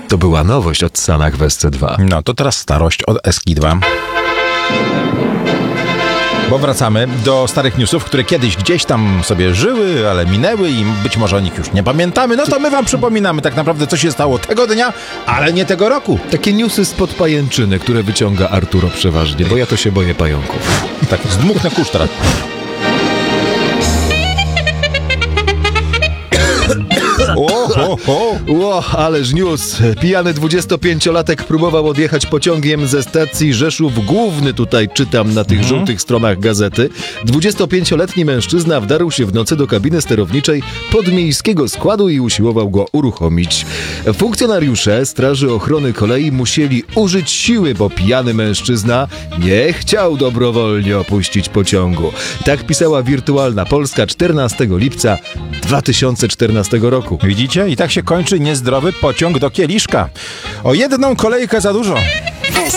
To była nowość od Sanach w SC2. No to teraz starość od Eski 2. Bo wracamy do starych newsów, które kiedyś gdzieś tam sobie żyły, ale minęły i być może o nich już nie pamiętamy. No to my wam przypominamy tak naprawdę, co się stało tego dnia, ale nie tego roku. Takie newsy spod pajęczyny, które wyciąga Arturo przeważnie, bo ja to się boję pająków. Tak, zdmuchnę kurz teraz. Ło, ależ news. Pijany 25-latek próbował odjechać pociągiem ze stacji Rzeszów Główny. Tutaj czytam na tych żółtych stronach gazety. 25-letni mężczyzna wdarł się w nocy do kabiny sterowniczej podmiejskiego składu i usiłował go uruchomić. Funkcjonariusze Straży Ochrony Kolei musieli użyć siły, bo pijany mężczyzna nie chciał dobrowolnie opuścić pociągu. Tak pisała Wirtualna Polska 14 lipca 2014 roku. Widzicie? I tak się kończy niezdrowy pociąg do Kieliszka. O jedną kolejkę za dużo.